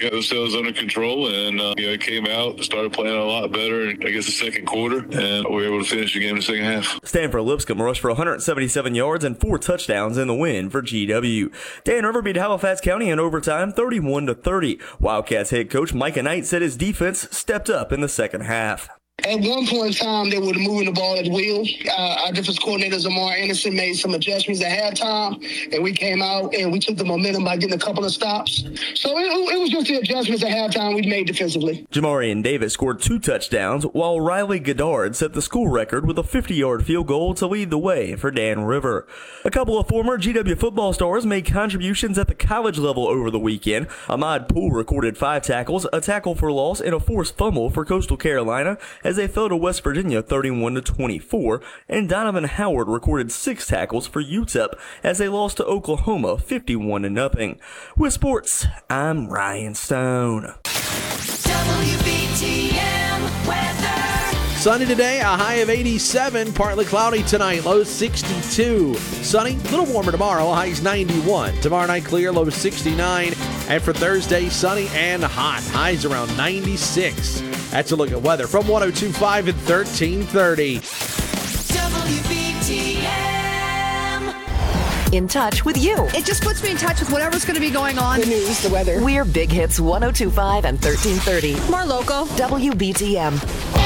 got themselves under control, and came out, started playing a lot better in, the second quarter, and we were able to finish the game in the second half. Stanford Lipscomb rushed for 177 yards and 4 touchdowns in the win for GW. Dan River beat Halifax County in overtime 31-30. Wildcats head coach Micah Knight said his defense stepped up in the second half. At one point in time, they were moving the ball at will. Our defense coordinator, Zamar Anderson, made some adjustments at halftime, and we came out and we took the momentum by getting a couple of stops. So it was just the adjustments at halftime we made defensively. Jamarian Davis scored 2 touchdowns, while Riley Goddard set the school record with a 50-yard field goal to lead the way for Dan River. A couple of former GW football stars made contributions at the college level over the weekend. Ahmad Poole recorded 5 tackles, a tackle for loss, and a forced fumble for Coastal Carolina as they fell to West Virginia 31-24, and Donovan Howard recorded 6 tackles for UTEP as they lost to Oklahoma 51-0. With sports, I'm Ryan Stone. WBTM weather. Sunny today, a high of 87, partly cloudy tonight, low 62. Sunny, a little warmer tomorrow, highs 91. Tomorrow night clear, low 69. And for Thursday, sunny and hot, highs around 96. That's a look at weather from 102.5 and 1330. WBTM. In touch with you. It just puts me in touch with whatever's going to be going on. The news, the weather. We're Big Hits 102.5 and 1330. More local. WBTM.